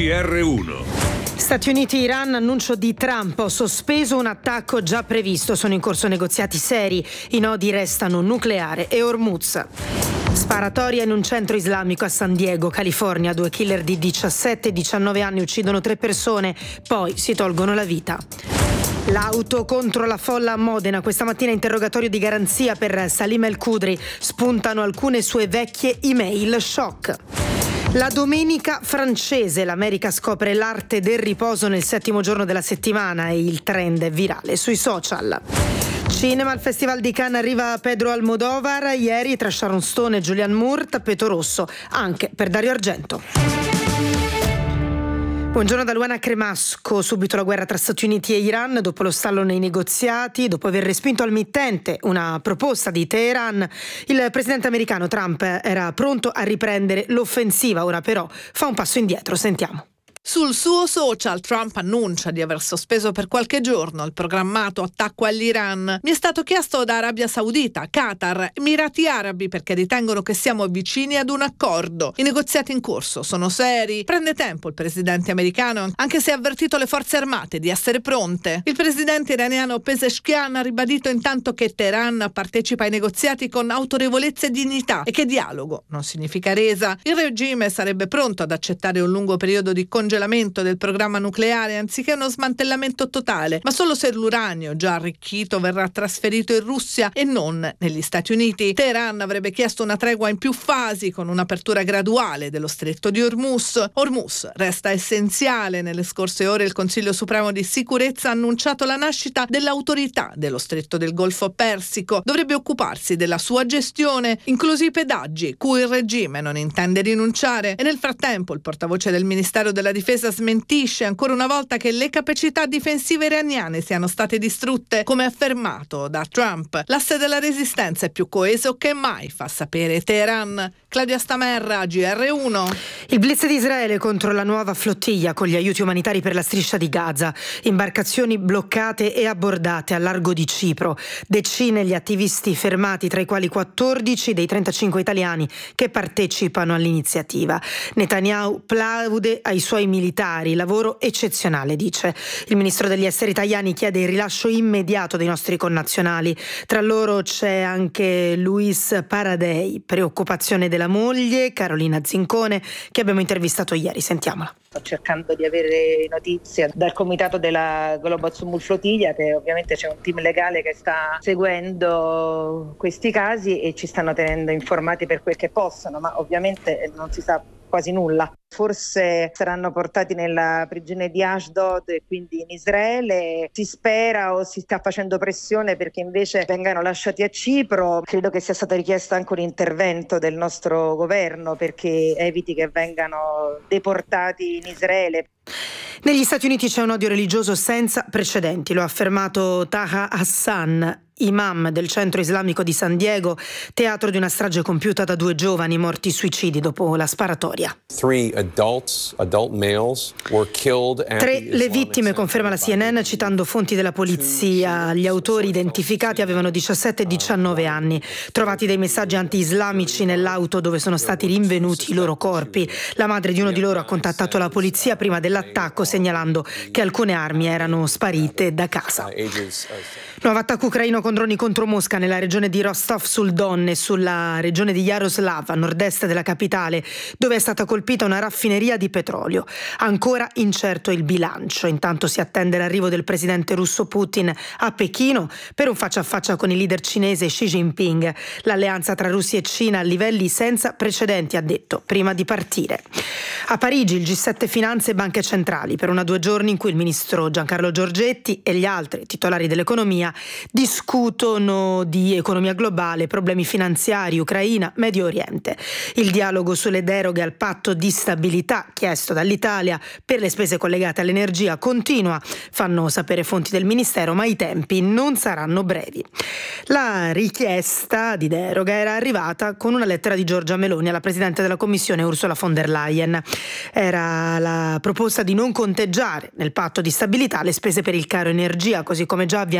GR1. Stati Uniti-Iran, annuncio di Trump, ho sospeso un attacco già previsto, sono in corso negoziati seri, i nodi restano nucleare e Hormuz. Sparatoria in un centro islamico a San Diego, California, 2 killer di 17 e 19 anni uccidono 3 persone, poi si tolgono la vita. L'auto contro la folla a Modena, questa mattina interrogatorio di garanzia per Salim El Khudri, spuntano alcune sue vecchie email shock. La domenica francese, l'America scopre l'arte del riposo nel 7° giorno della settimana e il trend è virale sui social. Cinema, al Festival di Cannes arriva Pedro Almodovar, ieri tra Sharon Stone e Julianne Moore, tappeto rosso anche per Dario Argento. Buongiorno da Luana Cremasco. Subito la guerra tra Stati Uniti e Iran, dopo lo stallo nei negoziati, dopo aver respinto al mittente una proposta di Teheran, il presidente americano Trump era pronto a riprendere l'offensiva, ora però fa un passo indietro, sentiamo. Sul suo social Trump annuncia di aver sospeso per qualche giorno il programmato attacco all'Iran. Mi è stato chiesto da Arabia Saudita, Qatar, Emirati Arabi perché ritengono che siamo vicini ad un accordo. I negoziati in corso sono seri. Prende tempo il presidente americano, anche se ha avvertito le forze armate di essere pronte. Il presidente iraniano Pezeshkian ha ribadito intanto che Teheran partecipa ai negoziati con autorevolezza e dignità e che dialogo non significa resa. Il regime sarebbe pronto ad accettare un lungo periodo di congelamento del programma nucleare anziché uno smantellamento totale, ma solo se l'uranio già arricchito verrà trasferito in Russia e non negli Stati Uniti. Teheran avrebbe chiesto una tregua in più fasi con un'apertura graduale dello stretto di Hormuz. Hormuz resta essenziale. Nelle scorse ore il Consiglio Supremo di Sicurezza ha annunciato la nascita dell'autorità dello stretto del Golfo Persico. Dovrebbe occuparsi della sua gestione, inclusi i pedaggi, cui il regime non intende rinunciare. E nel frattempo il portavoce del Ministero della Difesa smentisce ancora una volta che le capacità difensive iraniane siano state distrutte, come affermato da Trump. L'asse della resistenza è più coeso che mai, fa sapere Teheran. Claudia Stamerra, GR1. Il blitz di Israele contro la nuova flottiglia con gli aiuti umanitari per la striscia di Gaza. Imbarcazioni bloccate e abbordate al largo di Cipro. Decine gli attivisti fermati, tra i quali 14 dei 35 italiani che partecipano all'iniziativa. Netanyahu plaude ai suoi militari, lavoro eccezionale, dice. Il ministro degli esteri Tajani chiede il rilascio immediato dei nostri connazionali. Tra loro c'è anche Luis Paradei, preoccupazione della moglie Carolina Zincone, che abbiamo intervistato ieri. Sentiamola. Sto cercando di avere notizie dal comitato della Global Sumul Flotilla, che ovviamente c'è un team legale che sta seguendo questi casi e ci stanno tenendo informati per quel che possono, ma ovviamente non si sa quasi nulla. Forse saranno portati nella prigione di Ashdod e quindi in Israele. Si spera o si sta facendo pressione perché invece vengano lasciati a Cipro. Credo che sia stato richiesto anche un intervento del nostro governo perché eviti che vengano deportati in Israele. Negli Stati Uniti c'è un odio religioso senza precedenti, lo ha affermato Taha Hassan, imam del centro islamico di San Diego, teatro di una strage compiuta da 2 giovani morti suicidi dopo la sparatoria. 3 le vittime, conferma la CNN citando fonti della polizia. Gli autori identificati avevano 17 e 19 anni. Trovati dei messaggi anti-islamici nell'auto dove sono stati rinvenuti i loro corpi. La madre di uno di loro ha contattato la polizia prima dell'attacco, segnalando che alcune armi erano sparite da casa. Nuovo attacco ucraino con droni contro Mosca nella regione di Rostov sul Don e sulla regione di Yaroslav, a nord-est della capitale, dove è stata colpita una raffineria di petrolio. Ancora incerto il bilancio. Intanto si attende l'arrivo del presidente russo Putin a Pechino per un faccia a faccia con il leader cinese Xi Jinping. L'alleanza tra Russia e Cina a livelli senza precedenti, ha detto prima di partire. A Parigi il G7 Finanze e Banche Centrali per 2 giorni in cui il ministro Giancarlo Giorgetti e gli altri titolari dell'economia discutono di economia globale, problemi finanziari, Ucraina, Medio Oriente. Il dialogo sulle deroghe al patto di stabilità chiesto dall'Italia per le spese collegate all'energia continua, fanno sapere fonti del Ministero, ma i tempi non saranno brevi. La richiesta di deroga era arrivata con una lettera di Giorgia Meloni alla Presidente della Commissione Ursula von der Leyen. Era la proposta di non conteggiare nel patto di stabilità le spese per il caro energia, così come già avviene per quelle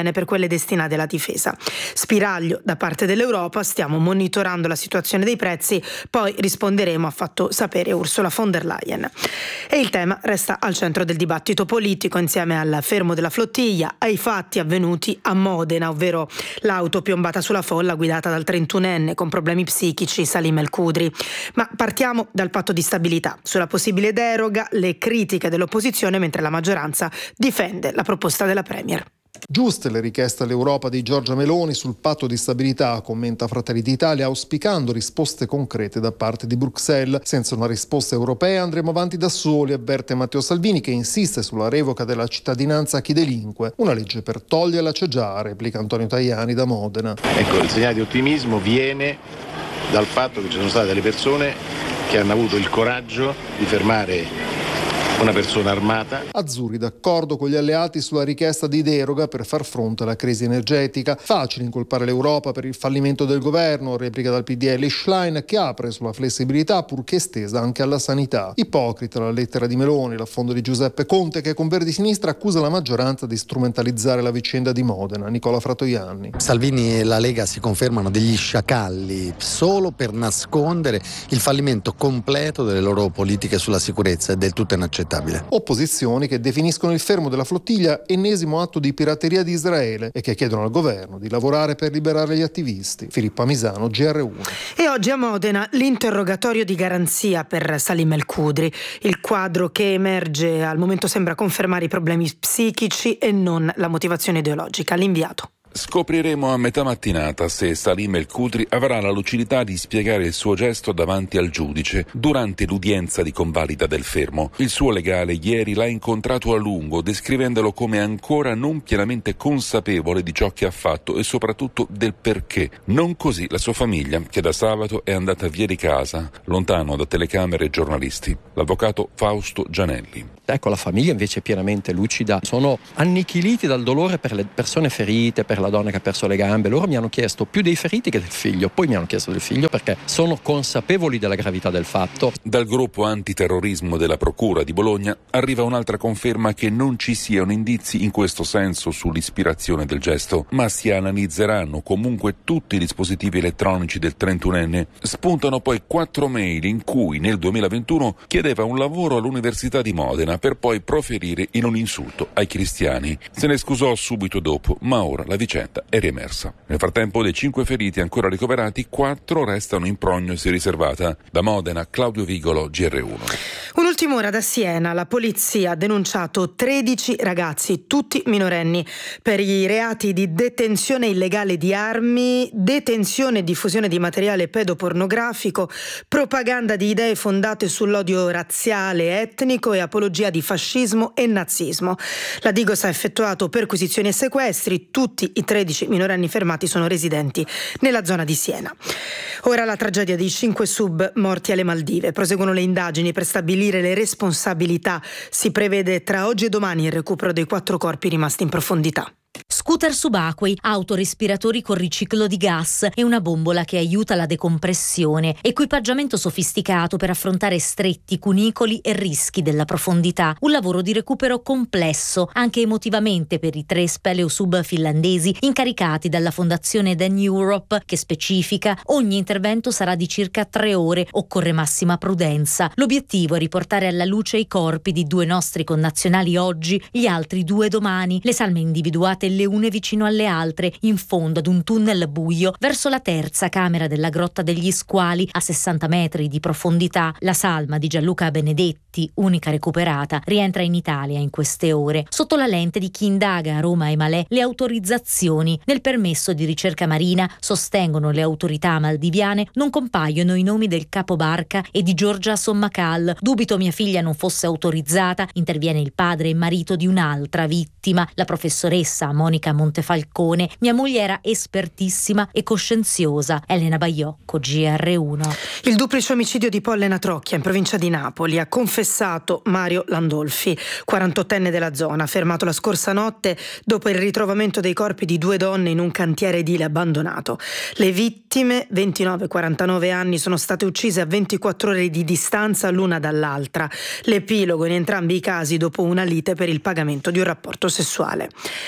quelle destinate alla difesa. Spiraglio da parte dell'Europa, stiamo monitorando la situazione dei prezzi, poi risponderemo, ha fatto sapere Ursula von der Leyen. E il tema resta al centro del dibattito politico insieme al fermo della flottiglia, ai fatti avvenuti a Modena, ovvero l'auto piombata sulla folla guidata dal 31enne con problemi psichici Salim El Khudri. Ma partiamo dal patto di stabilità. Sulla possibile deroga, le critiche dell'opposizione, mentre la maggioranza difende la proposta della Premier. Giuste le richieste all'Europa di Giorgia Meloni sul patto di stabilità, commenta Fratelli d'Italia, auspicando risposte concrete da parte di Bruxelles. Senza una risposta europea andremo avanti da soli, avverte Matteo Salvini, che insiste sulla revoca della cittadinanza a chi delinque. Una legge per toglierla c'è già, replica Antonio Tajani da Modena. Ecco, il segnale di ottimismo viene dal fatto che ci sono state delle persone che hanno avuto il coraggio di fermare una persona armata. Azzurri d'accordo con gli alleati sulla richiesta di deroga per far fronte alla crisi energetica. Facile incolpare l'Europa per il fallimento del governo, replica dal PDL Schlein, che apre sulla flessibilità purché estesa anche alla sanità. Ipocrita la lettera di Meloni, l'affondo di Giuseppe Conte, che con Verdi Sinistra accusa la maggioranza di strumentalizzare la vicenda di Modena. Nicola Fratoianni. Salvini e la Lega si confermano degli sciacalli solo per nascondere il fallimento completo delle loro politiche sulla sicurezza. È del tutto inaccettabile. Opposizioni che definiscono il fermo della flottiglia ennesimo atto di pirateria di Israele e che chiedono al governo di lavorare per liberare gli attivisti. Filippa Misano, GR1. E oggi a Modena l'interrogatorio di garanzia per Salim El Khudri. Il quadro che emerge al momento sembra confermare i problemi psichici e non la motivazione ideologica. L'inviato. Scopriremo a metà mattinata se Salim El Khudri avrà la lucidità di spiegare il suo gesto davanti al giudice durante l'udienza di convalida del fermo. Il suo legale ieri l'ha incontrato a lungo, descrivendolo come ancora non pienamente consapevole di ciò che ha fatto e soprattutto del perché. Non così la sua famiglia, che da sabato è andata via di casa, lontano da telecamere e giornalisti. L'avvocato Fausto Gianelli. Ecco, la famiglia invece è pienamente lucida. Sono annichiliti dal dolore per le persone ferite, per la donna che ha perso le gambe. Loro mi hanno chiesto più dei feriti che del figlio. Poi mi hanno chiesto del figlio perché sono consapevoli della gravità del fatto. Dal gruppo antiterrorismo della Procura di Bologna arriva un'altra conferma che non ci siano indizi in questo senso sull'ispirazione del gesto, ma si analizzeranno comunque tutti i dispositivi elettronici del 31enne. Spuntano poi 4 mail in cui nel 2021 chiedeva un lavoro all'Università di Modena per poi proferire in un insulto ai cristiani. Se ne scusò subito dopo, ma ora la vicenda è riemersa. Nel frattempo, dei 5 feriti ancora ricoverati, 4 restano in prognosi riservata. Da Modena, Claudio Vigolo, GR1. Un'ultima ora da Siena. La polizia ha denunciato 13 ragazzi, tutti minorenni, per i reati di detenzione illegale di armi, detenzione e diffusione di materiale pedopornografico, propaganda di idee fondate sull'odio razziale e etnico e apologia di fascismo e nazismo. La Digos ha effettuato perquisizioni e sequestri. Tutti i 13 minorenni fermati sono residenti nella zona di Siena. Ora la tragedia dei 5 sub morti alle Maldive. Proseguono le indagini per stabilire le responsabilità. Si prevede tra oggi e domani il recupero dei 4 corpi rimasti in profondità. Scooter subacquei, autorespiratori con riciclo di gas e una bombola che aiuta la decompressione, equipaggiamento sofisticato per affrontare stretti, cunicoli e rischi della profondità. Un lavoro di recupero complesso, anche emotivamente, per i 3 speleosub finlandesi incaricati dalla fondazione Dan Europe, che specifica: ogni intervento sarà di circa 3 ore, occorre massima prudenza. L'obiettivo è riportare alla luce i corpi di 2 nostri connazionali oggi, gli altri 2 domani. Le salme individuate le une vicino alle altre, in fondo ad un tunnel buio, verso la terza camera della Grotta degli Squali, a 60 metri di profondità. La salma di Gianluca Benedetti, unica recuperata, rientra in Italia in queste ore, sotto la lente di chi indaga a Roma e Malé le autorizzazioni. Nel permesso di ricerca marina, sostengono le autorità maldiviane, non compaiono i nomi del capobarca e di Giorgia Sommacal. Dubito mia figlia non fosse autorizzata, interviene il padre e marito di un'altra vittima, la professoressa Monica Montefalcone. Mia moglie era espertissima e coscienziosa. Elena Baiocco, GR1. Il duplice omicidio di Pollena Trocchia in provincia di Napoli ha confessato Mario Landolfi, 48enne della zona, fermato la scorsa notte dopo il ritrovamento dei corpi di 2 donne in un cantiere edile abbandonato. Le vittime, 29 e 49 anni, sono state uccise a 24 ore di distanza l'una dall'altra. L'epilogo in entrambi i casi dopo una lite per il pagamento di un rapporto sessuale.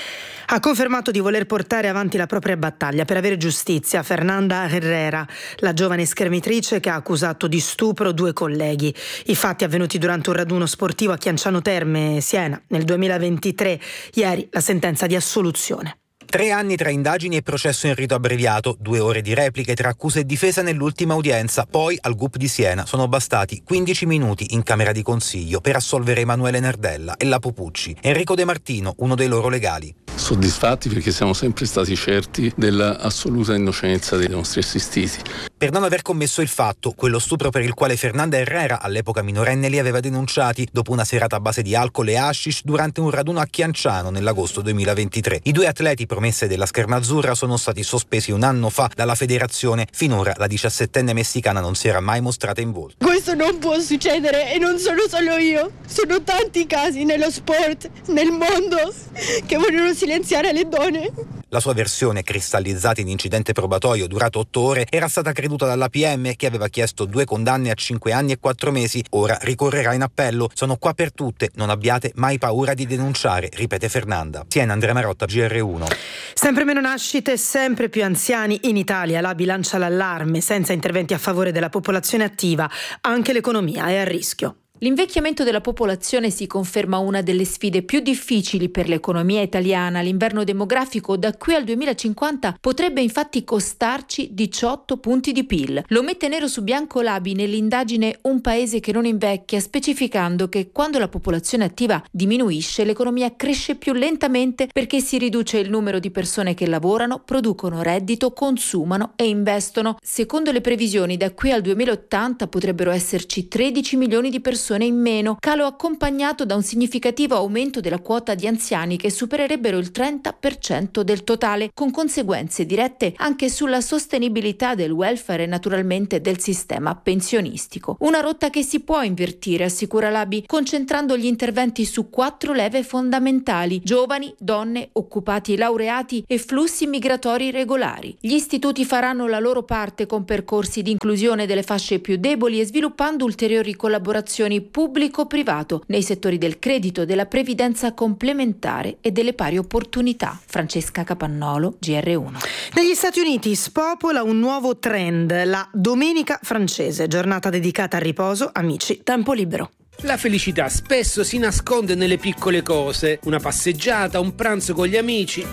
Ha confermato di voler portare avanti la propria battaglia per avere giustizia. Fernanda Herrera, la giovane schermitrice che ha accusato di stupro 2 colleghi. I fatti avvenuti durante un raduno sportivo a Chianciano Terme, Siena, nel 2023. Ieri la sentenza di assoluzione. 3 anni tra indagini e processo in rito abbreviato, 2 ore di repliche tra accusa e difesa nell'ultima udienza. Poi al GUP di Siena sono bastati 15 minuti in Camera di Consiglio per assolvere Emanuele Nardella e Lapo Pucci. Enrico De Martino, uno dei loro legali. Soddisfatti perché siamo sempre stati certi dell'assoluta innocenza dei nostri assistiti. Per non aver commesso il fatto, quello stupro per il quale Fernanda Herrera, all'epoca minorenne, li aveva denunciati dopo una serata a base di alcol e hashish durante un raduno a Chianciano nell'agosto 2023. I 2 atleti promesse della scherma azzurra sono stati sospesi un anno fa dalla federazione. Finora la 17enne messicana non si era mai mostrata in volto. Questo non può succedere e non sono solo io. Sono tanti casi nello sport, nel mondo, che vogliono silenziare le donne. La sua versione, cristallizzata in incidente probatorio durato 8 ore, era stata creduta dalla PM, che aveva chiesto 2 condanne a 5 anni e 4 mesi. Ora ricorrerà in appello. Sono qua per tutte, non abbiate mai paura di denunciare, ripete Fernanda. Siena, Andrea Marotta, GR1. Sempre meno nascite, sempre più anziani in Italia. L'ABI lancia l'allarme: senza interventi a favore della popolazione attiva, anche l'economia è a rischio. L'invecchiamento della popolazione si conferma una delle sfide più difficili per l'economia italiana. L'inverno demografico da qui al 2050 potrebbe infatti costarci 18 punti di PIL. Lo mette nero su bianco l'ABI nell'indagine Un paese che non invecchia, specificando che quando la popolazione attiva diminuisce, l'economia cresce più lentamente perché si riduce il numero di persone che lavorano, producono reddito, consumano e investono. Secondo le previsioni, da qui al 2080 potrebbero esserci 13 milioni di persone in meno, calo accompagnato da un significativo aumento della quota di anziani che supererebbero il 30% del totale, con conseguenze dirette anche sulla sostenibilità del welfare e naturalmente del sistema pensionistico. Una rotta che si può invertire, assicura l'ABI, concentrando gli interventi su 4 leve fondamentali: giovani, donne, occupati e laureati e flussi migratori regolari. Gli istituti faranno la loro parte con percorsi di inclusione delle fasce più deboli e sviluppando ulteriori collaborazioni pubblico-privato nei settori del credito, della previdenza complementare e delle pari opportunità. Francesca Capannolo, GR1. Negli Stati Uniti spopola un nuovo trend, la Domenica francese, giornata dedicata al riposo, amici, tempo libero. La felicità spesso si nasconde nelle piccole cose: una passeggiata, un pranzo con gli amici,